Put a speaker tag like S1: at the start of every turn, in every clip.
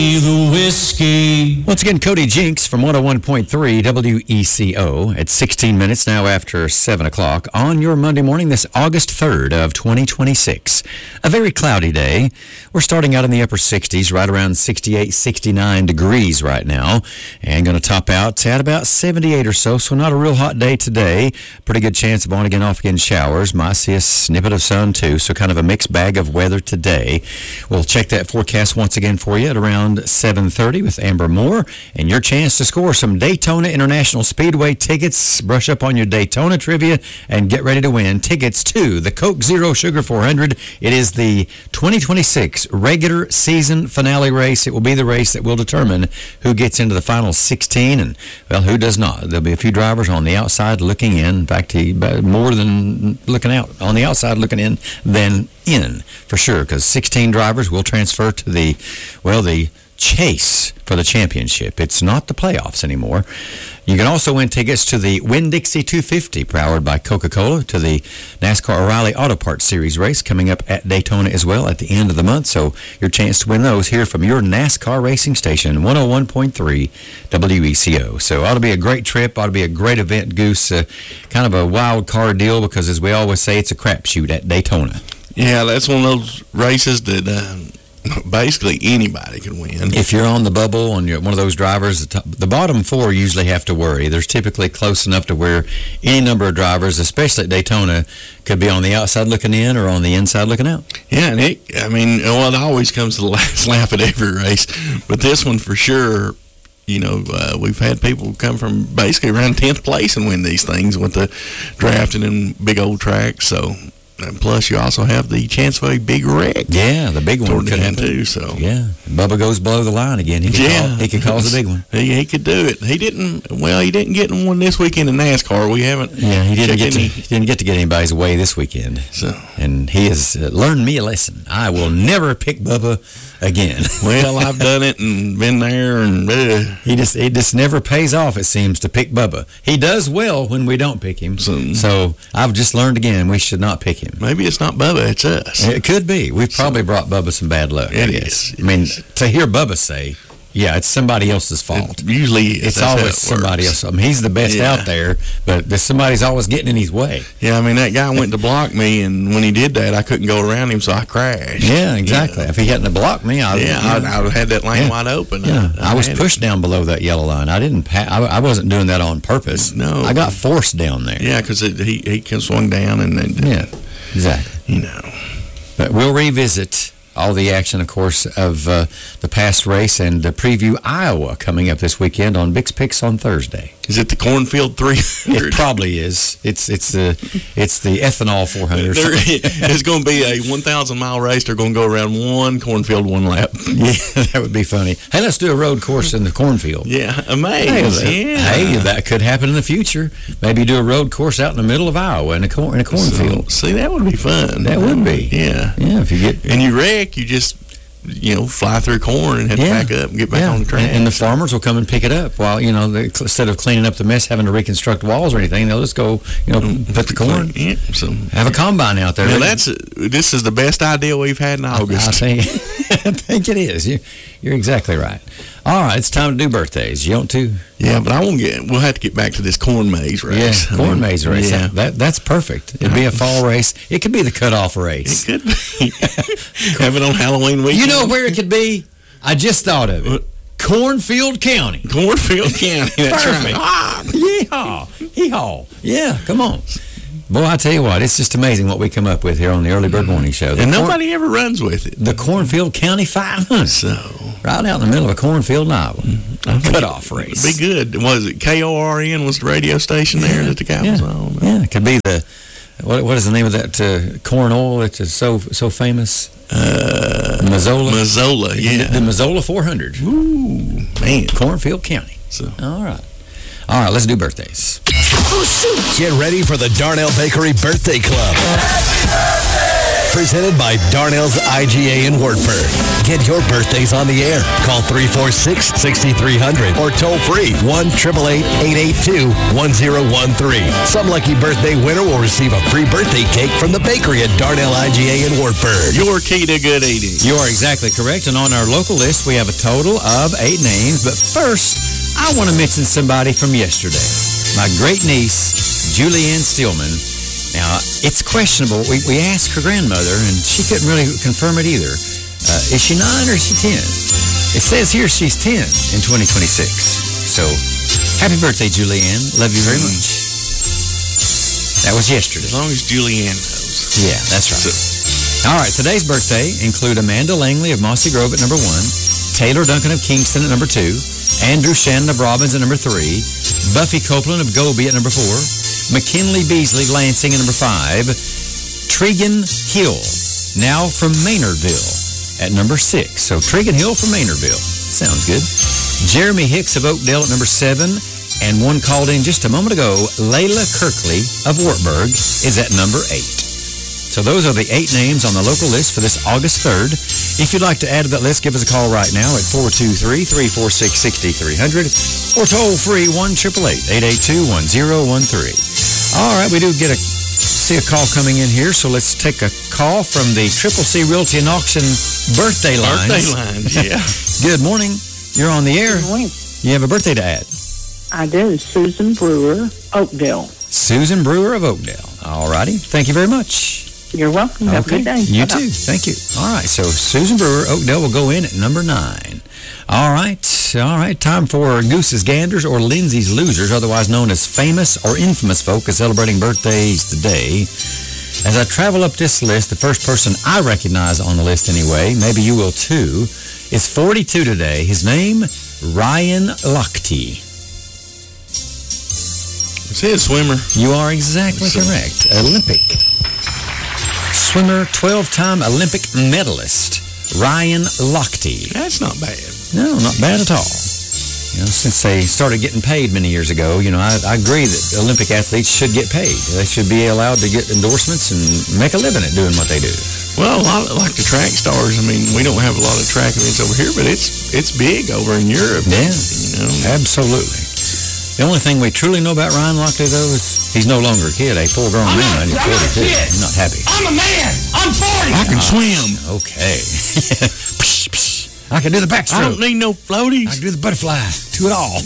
S1: The whiskey.
S2: Once again, Cody Jinks from 101.3 WECO at 16 minutes now after 7 o'clock on your Monday morning, this August 3rd of 2026. A very cloudy day. We're starting out in the upper 60s, right around 68, 69 degrees right now, and going to top out at about 78 or so, so not a real hot day today. Pretty good chance of on-again, off-again showers. Might see a snippet of sun, too, so kind of a mixed bag of weather today. We'll check that forecast once again for you at around 7:30 with Amber Moore, and your chance to score some Daytona International Speedway tickets. Brush up on your Daytona trivia and get ready to win tickets to the Coke Zero Sugar 400. It is the 2026 regular season finale race. It will be the race that will determine who gets into the final 16 and, well, who does not. There'll be a few drivers on the outside looking in. In fact, more than looking out, on the outside looking in than in, for sure, because 16 drivers will transfer to the chase for the championship. It's not the playoffs anymore. You can also win tickets to the Winn-Dixie 250, powered by Coca-Cola, to the NASCAR O'Reilly Auto Parts Series race coming up at Daytona as well at the end of the month. So your chance to win those here from your NASCAR racing station, 101.3 WECO. So ought to be a great trip, ought to be a great event, Goose. Kind of a wild card deal because, as we always say, it's a crapshoot at Daytona.
S3: Yeah, that's one of those races that basically anybody can win.
S2: If you're on the bubble, on one of those drivers, the bottom four usually have to worry. There's typically close enough to where any number of drivers, especially at Daytona, could be on the outside looking in or on the inside looking out.
S3: Yeah, and it always comes to the last lap at every race. But this one for sure, we've had people come from basically around 10th place and win these things with the drafting in big old tracks. So, and plus, you also have the chance for a big wreck.
S2: Yeah, the big one could happen
S3: too. So
S2: yeah, Bubba goes below the line again. He could cause a big one.
S3: He could do it. He didn't get in one this weekend in NASCAR. We haven't.
S2: Yeah, he didn't get to get anybody's way this weekend. So, and he has learned me a lesson. I will never pick Bubba again.
S3: Well, I've done it and been there, and
S2: it just never pays off. It seems to pick Bubba. He does well when we don't pick him. So I've just learned again we should not pick him.
S3: Maybe it's not Bubba, it's us.
S2: It could be. We've probably brought Bubba some bad luck.
S3: It is.
S2: I mean, to hear Bubba say, yeah, it's somebody else's fault.
S3: Usually
S2: it's always somebody else. I mean, he's the best out there, but somebody's always getting in his way.
S3: Yeah, I mean, that guy went to block me, and when he did that, I couldn't go around him, so I crashed.
S2: Yeah, exactly. If he hadn't blocked me, I would
S3: have had that lane wide open.
S2: Yeah, I was pushed down below that yellow line. I wasn't doing that on purpose.
S3: No.
S2: I got forced down there.
S3: Yeah, because he can swing down and then.
S2: Yeah, exactly. But we'll revisit all the action, of course, of the past race and preview Iowa coming up this weekend on Bix Picks on Thursday.
S3: Is it the Cornfield 300?
S2: It probably is. It's the ethanol 400.
S3: It's going to be a 1,000-mile race. They're going to go around one cornfield one lap.
S2: Yeah, that would be funny. Hey, let's do a road course in the cornfield.
S3: Yeah, amazing.
S2: Hey, that could happen in the future. Maybe do a road course out in the middle of Iowa in a cornfield.
S3: See, that would be fun.
S2: That would be.
S3: Yeah.
S2: Yeah, if you get...
S3: And you wreck, you just... fly through corn and have to back up and get back on the track.
S2: And the farmers will come and pick it up while, instead of cleaning up the mess, having to reconstruct walls or anything, they'll just go, put the corn.
S3: Yeah, so
S2: have a combine out there.
S3: Well, this is the best idea we've had in August.
S2: I think it is. You're exactly right. All right, it's time to do birthdays. You want to?
S3: Yeah, but we'll have to get back to this corn maze race.
S2: Yeah, corn maze race.
S3: Yeah.
S2: That's perfect. It'd be a fall race. It could be the cutoff race.
S3: It could be. Have it on Halloween weekend.
S2: You know where it could be? I just thought of it. Cornfield County.
S3: Cornfield County. That's
S2: perfect.
S3: Right.
S2: Yeehaw. Yeehaw. Yeah, come on. Boy, I tell you what, it's just amazing what we come up with here on the Early Bird Morning Show.
S3: And nobody ever runs with it.
S2: The Cornfield County 500.
S3: So,
S2: right out in the middle of a cornfield in Iowa. Cutoff race.
S3: It'd be good. Was it KORN was the radio station there that the guy was on?
S2: Yeah, it could be the, what is the name of that corn oil that's so famous? Mazzola.
S3: Mazzola, yeah.
S2: The Mazzola 400.
S3: Ooh, man.
S2: Cornfield County.
S3: So.
S2: All right, let's do birthdays.
S4: Get ready for the Darnell Bakery Birthday Club.
S1: Happy birthday
S4: Presented by Darnell's IGA in Wartburg. Get your birthdays on the air. Call 346-6300 or toll free 1-888-882-1013. Some lucky birthday winner will receive a free birthday cake from the bakery at Darnell IGA in Wartburg.
S3: Your key to good eating.
S2: You are exactly correct. And on our local list, we have a total of 8 names. But first, I want to mention somebody from yesterday. My great niece, Julianne Stillman. Now, it's questionable. We asked her grandmother, and she couldn't really confirm it either. Is she 9 or is she 10? It says here she's 10 in 2026. So, happy birthday, Julianne. Love you very much. That was yesterday.
S3: As long as Julianne knows.
S2: Yeah, that's right. All right, today's birthday include Amanda Langley of Mossy Grove at number 1, Taylor Duncan of Kingston at number 2, Andrew Shannon of Robbins at number 3, Buffy Copeland of Goby at number 4, McKinley Beasley Lansing at number 5, Tregan Hill, now from Maynardville, at number 6. So Tregan Hill from Maynardville. Sounds good. Jeremy Hicks of Oakdale at number 7, and one called in just a moment ago, Layla Kirkley of Wartburg, is at number 8. So those are the 8 names on the local list for this August 3rd. If you'd like to add to that list, give us a call right now at 423-346-6300 or toll free 1-888-882-1013. All right, we do see a call coming in here, so let's take a call from the Triple C Realty and Auction birthday lines.
S3: Birthday lines, yeah.
S2: Good morning. You're on the air.
S5: Good morning.
S2: You have a birthday to add.
S5: I do. Susan Brewer, Oakdale.
S2: Susan Brewer of Oakdale. All righty. Thank you very much.
S5: You're welcome. Have a good day.
S2: You
S5: Bye-bye.
S2: too. Thank you. All right. So Susan Brewer, Oakdale, will go in at number 9. All right. Time for Goose's Ganders or Lindsay's Losers, otherwise known as famous or infamous folk is celebrating birthdays today. As I travel up this list, the first person I recognize on the list anyway, maybe you will too, is 42 today. His name, Ryan Lochte.
S3: Is he a swimmer?
S2: You are exactly correct. Olympic swimmer, 12-time Olympic medalist, Ryan Lochte.
S3: That's not bad.
S2: No, not bad at all. You know, since they started getting paid many years ago, I agree that Olympic athletes should get paid. They should be allowed to get endorsements and make a living at doing what they do.
S3: Well, a lot like the track stars. I mean, we don't have a lot of track events over here, but it's big over in Europe.
S2: Yeah, absolutely. The only thing we truly know about Ryan Lochte, though, is he's no longer a kid, a full-grown man. You're 42. I'm not happy.
S1: I'm a man. I'm 40.
S3: I can swim.
S2: Okay. I can do the backstroke.
S3: I don't need no floaties.
S2: I can do the butterfly. Do it all.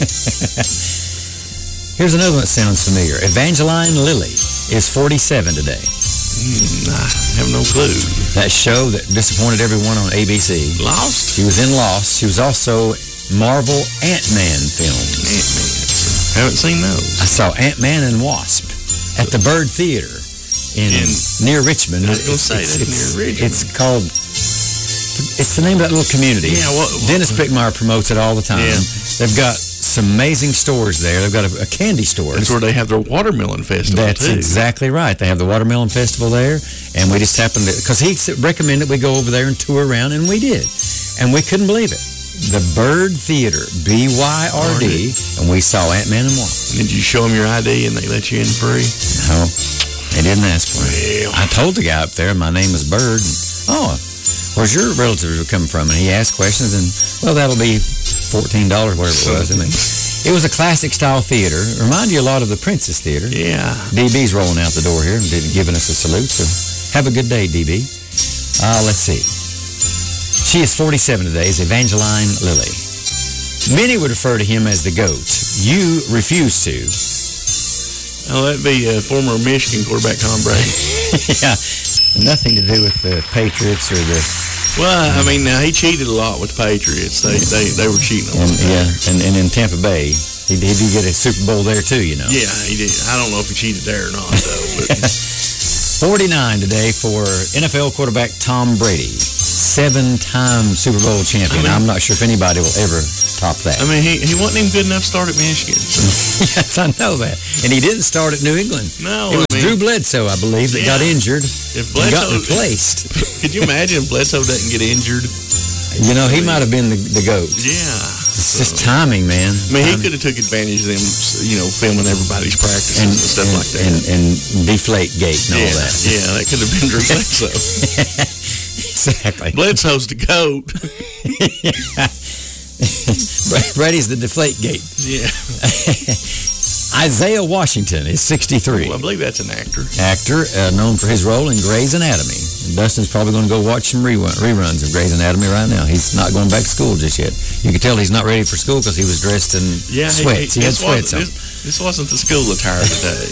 S2: Here's another one that sounds familiar. Evangeline Lilly is 47 today.
S3: I have no clue.
S2: That show that disappointed everyone on ABC.
S3: Lost?
S2: She was in Lost. She was also Marvel Ant-Man films.
S3: Ant-Man. Haven't seen those.
S2: I saw Ant-Man and Wasp at the Bird Theater near Richmond.
S3: I was going to say that's near Richmond.
S2: It's called... It's the name of that little community.
S3: Yeah,
S2: Dennis Bickmeyer promotes it all the time.
S3: Yeah.
S2: They've got some amazing stores there. They've got a candy store.
S3: That's where they have their watermelon festival,
S2: That's
S3: too.
S2: exactly right. They have the Watermelon Festival there, and we just happened to... Because he recommended we go over there and tour around, and we did. And we couldn't believe it. The Bird Theater, BYRD, and we saw Ant-Man and Wasp.
S3: Did you show them your ID and they let you in free?
S2: No, they didn't ask for it.
S3: Well.
S2: I told the guy up there, my name is Bird, and, where's your relatives coming from? And he asked questions, and, well, that'll be $14, whatever it was. I mean, it was a classic-style theater. Remind you a lot of the Princess Theater.
S3: Yeah.
S2: DB's rolling out the door here and giving us a salute, so have a good day, DB. Let's see. She is 47 today, is Evangeline Lilly. Many would refer to him as the GOAT. You refuse to.
S3: Oh, that'd be former Michigan quarterback Tom Brady.
S2: Yeah, nothing to do with the Patriots or the...
S3: Well, I mean, now he cheated a lot with the Patriots. They were cheating a lot.
S2: And in Tampa Bay, he did get a Super Bowl there too,
S3: Yeah, he did. I don't know if he cheated there or not, though. But
S2: 49 today for NFL quarterback Tom Brady. 7-time Super Bowl champion. I'm not sure if anybody will ever top that.
S3: I mean, he wasn't even good enough to start at Michigan. So.
S2: Yes, I know that. And he didn't start at New England.
S3: No,
S2: it was Drew Bledsoe, I believe, that got injured.
S3: If Bledsoe
S2: got replaced.
S3: Could you imagine if Bledsoe doesn't get injured?
S2: You know, he might have been the GOAT.
S3: Yeah.
S2: It's just timing, man.
S3: I mean, he could have took advantage of them, filming everybody's practices and stuff like that.
S2: And Deflate Gate and all that.
S3: Yeah, that could have been Drew Bledsoe.
S2: Exactly.
S3: Bledsoe's the GOAT.
S2: Brady's the Deflate Gate.
S3: Yeah.
S2: Isaiah Washington is 63.
S3: Well, I believe that's an actor.
S2: Actor, known for his role in Grey's Anatomy. And Dustin's probably going to go watch some reruns of Grey's Anatomy right now. He's not going back to school just yet. You can tell he's not ready for school because he was dressed in sweats. He had sweats on.
S3: This wasn't the school attire today.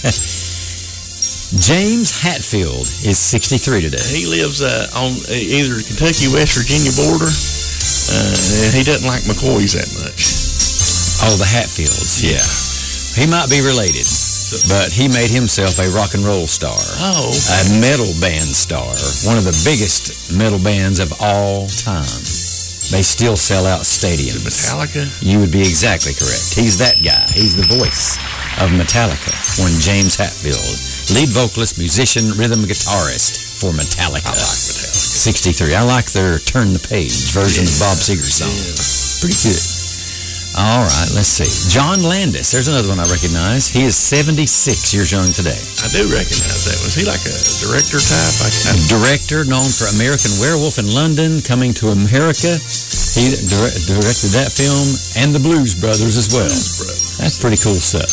S2: James Hatfield is 63 today.
S3: He lives on either the Kentucky-West Virginia border, and he doesn't like McCoys that much.
S2: Oh, the Hatfields, yeah. He might be related, but he made himself a rock and roll star.
S3: Oh.
S2: A metal band star. One of the biggest metal bands of all time. They still sell out stadiums.
S3: Metallica?
S2: You would be exactly correct. He's that guy. He's the voice of Metallica. One James Hatfield, lead vocalist, musician, rhythm guitarist for Metallica.
S3: I like Metallica.
S2: 63. I like their Turn the Page version of Bob Seger's song.
S3: Yeah.
S2: Pretty good. All right, let's see. John Landis. There's another one I recognize. He is 76 years young today.
S3: I do recognize that. Was he like a director type?
S2: Director, known for American Werewolf in London, Coming to America. He directed that film and The Blues Brothers as well. That's pretty cool stuff.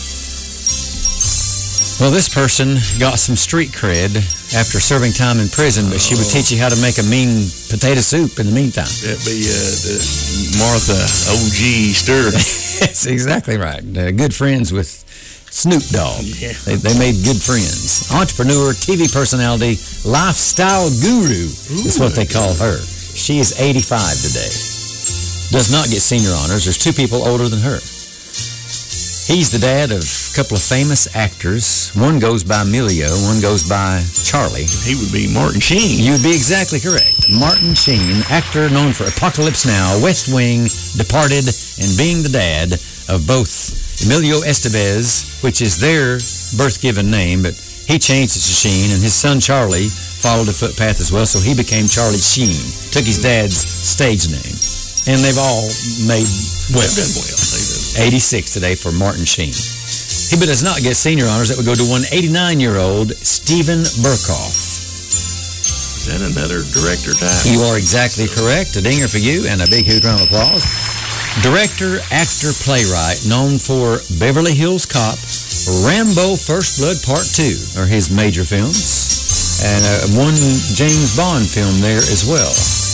S2: Well, this person got some street cred after serving time in prison, but she would teach you how to make a mean potato soup in the meantime.
S3: That'd be Martha O.G. Stewart.
S2: That's exactly right. Good friends with Snoop Dogg.
S3: Yeah.
S2: They made good friends. Entrepreneur, TV personality, lifestyle guru is what they call her. She is 85 today. Does not get senior honors. There's two people older than her. He's the dad of a couple of famous actors. One goes by Emilio, one goes by Charlie.
S3: He would be Martin Sheen.
S2: You would be exactly correct. Martin Sheen, actor known for Apocalypse Now, West Wing, Departed, and being the dad of both Emilio Estevez, which is their birth-given name, but he changed it to Sheen, and his son Charlie followed the footpath as well, so he became Charlie Sheen, took his dad's stage name. And they've all made well.
S3: They've done well.
S2: 86 today for Martin Sheen. He but does not get senior honors. That would go to one 89-year-old Stephen Burkhoff.
S3: Is that another director type?
S2: You are exactly correct. A dinger for you and a big, huge round of applause. Director, actor, playwright, known for Beverly Hills Cop, Rambo First Blood Part 2 are his major films, and one James Bond film there as well.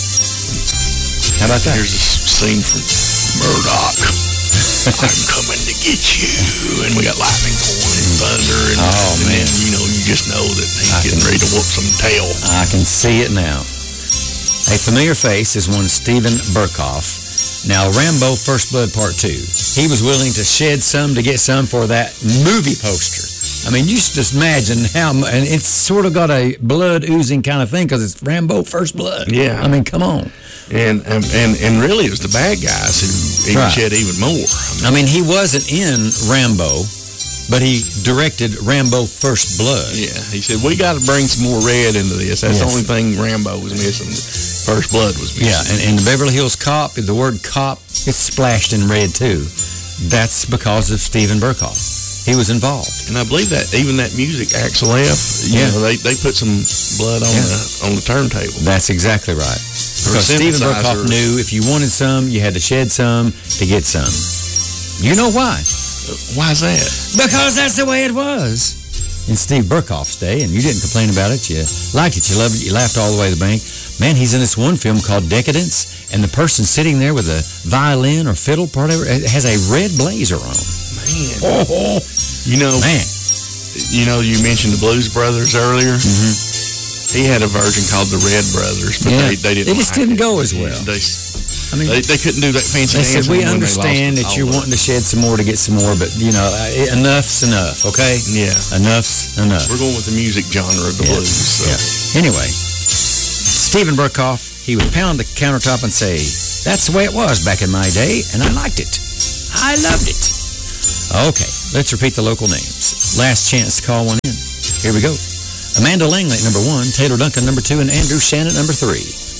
S2: How about that?
S3: Here's a scene from Murdoch. I'm coming to get you. And we got lightning going and thunder. And,
S2: man.
S3: Then, you just know that he's getting ready to whoop some tail.
S2: I can see it now. A familiar face is one Stephen Burkhoff. Now, Rambo First Blood Part 2. He was willing to shed some to get some for that movie poster. I mean, you should just imagine how, and it's sort of got a blood oozing kind of thing because it's Rambo First Blood.
S3: Yeah.
S2: I mean, come on.
S3: And really, it was the bad guys who shed even more.
S2: I mean, he wasn't in Rambo, but he directed Rambo First Blood.
S3: Yeah, he said, we got to bring some more red into this. That's the only thing Rambo was missing. First Blood was missing.
S2: Yeah, and the Beverly Hills Cop, the word cop, it's splashed in red too. That's because of Stephen Burkhoff. He was involved.
S3: And I believe that even that music, Axel F., they put some blood on the turntable.
S2: That's exactly right. Because Stephen Burkhoff knew if you wanted some, you had to shed some to get some. You know why?
S3: Why's that?
S2: Because that's the way it was in Steve Burkhoff's day, and you didn't complain about it. You liked it, you loved it, you laughed all the way to the bank. Man, he's in this one film called Decadence, and the person sitting there with a violin or fiddle, whatever, has a red blazer on.
S3: Man.
S2: Oh, man.
S3: You mentioned the Blues Brothers earlier.
S2: Mm-hmm.
S3: He had a version called the Red Brothers, but they didn't.
S2: It just didn't go as well.
S3: They couldn't do that fancy
S2: They
S3: dancing.
S2: said, we understand that you're wanting to shed some more to get some more, but, enough's enough, okay?
S3: Yeah.
S2: Enough's enough.
S3: We're going with the music genre of the blues. So.
S2: Yeah. Anyway, Stephen Burkhoff, he would pound the countertop and say, that's the way it was back in my day, and I liked it. I loved it. Okay, let's repeat the local names. Last chance to call one in. Here we go. Amanda Langley, number 1, Taylor Duncan, number 2, and Andrew Shannon, number 3.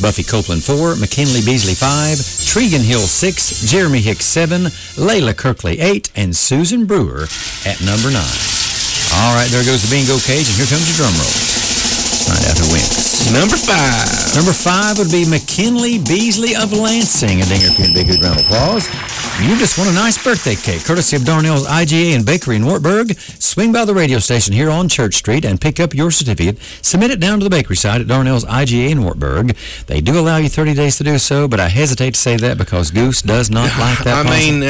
S2: Buffy Copeland 4, McKinley Beasley 5, Tregan Hill 6, Jeremy Hicks 7, Layla Kirkley 8, and Susan Brewer at number 9. All right, there goes the bingo cage, and here comes your drum roll. Let's find out who wins.
S3: Number 5.
S2: Number 5 would be McKinley Beasley of Lansing. A dinger for you and big good round of applause. You just won a nice birthday cake, courtesy of Darnell's IGA and Bakery in Wartburg. Swing by the radio station here on Church Street and pick up your certificate. Submit it down to the bakery side at Darnell's IGA in Wartburg. They do allow you 30 days to do so, but I hesitate to say that because Goose does not like that.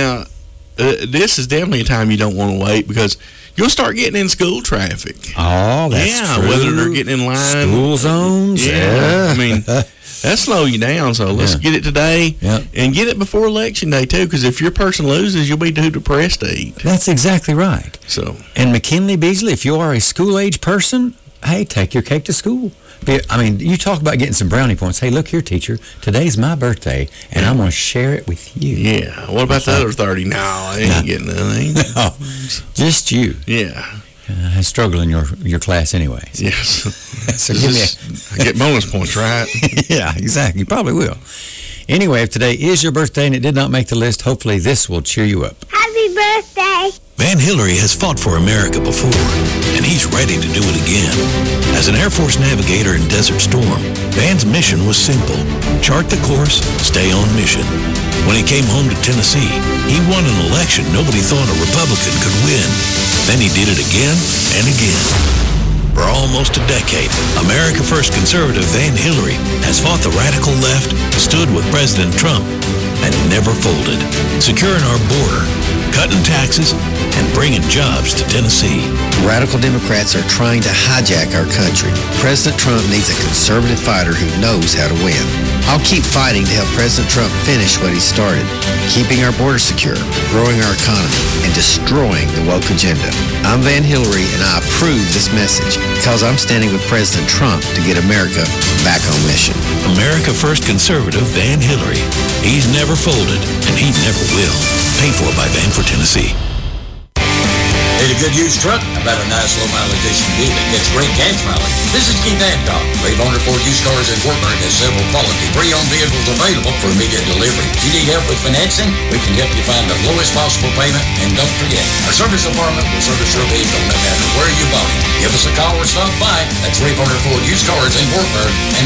S3: This is definitely a time you don't want to wait because you'll start getting in school traffic.
S2: Oh, that's true.
S3: Whether they're getting in line.
S2: School zones.
S3: Yeah. I mean, that slow you down, so let's get it today and get it before Election Day, too, because if your person loses, you'll be too depressed to eat.
S2: That's exactly right.
S3: So,
S2: and McKinley Beasley, if you are a school-age person, hey, take your cake to school. I mean, you talk about getting some brownie points. Hey, look here, teacher. Today's my birthday, and I'm going to share it with you.
S3: Yeah. What about the other 30? No, I ain't getting nothing.
S2: No, just you.
S3: Yeah.
S2: I struggle in your class anyways.
S3: Yes.
S2: So give me
S3: I get bonus points, right?
S2: Yeah, exactly. You probably will. Anyway, if today is your birthday and it did not make the list, hopefully this will cheer you up.
S6: Happy birthday!
S4: Van Hillary has fought for America before, and he's ready to do it again. As an Air Force navigator in Desert Storm, Van's mission was simple: chart the course, stay on mission. When he came home to Tennessee, he won an election nobody thought a Republican could win. Then he did it again and again. For almost a decade, America First conservative Van Hillary has fought the radical left, stood with President Trump, and never folded, securing our border, cutting taxes, and bringing jobs to Tennessee.
S7: Radical Democrats are trying to hijack our country. President Trump needs a conservative fighter who knows how to win. I'll keep fighting to help President Trump finish what he started, keeping our border secure, growing our economy, and destroying the woke agenda. I'm Van Hillary, and I approve this message because I'm standing with President Trump to get America back on mission.
S4: America First conservative Van Hillary. He's never folded, and he never will. Paid for by Van for Tennessee.
S1: Need a good used truck? How about a nice low-mileage SUV that gets great gas mileage? This is Keith Hancock. Ray Owner Ford Used Cars in Wartburg has several quality pre-owned vehicles available for immediate delivery. If you need help with financing, we can help you find the lowest possible payment. And don't forget, our service department will service your vehicle no matter where you bought it. Give us a call or stop by. That's Ray Owner Ford Used Cars in Wartburg. And